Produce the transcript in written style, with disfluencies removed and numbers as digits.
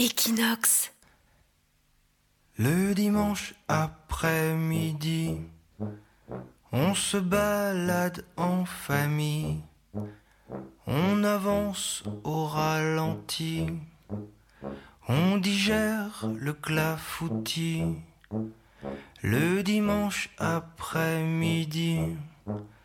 Equinox. Le dimanche après-midi, on se balade en famille, on avance au ralenti, on digère le clafoutis. Le dimanche après-midi,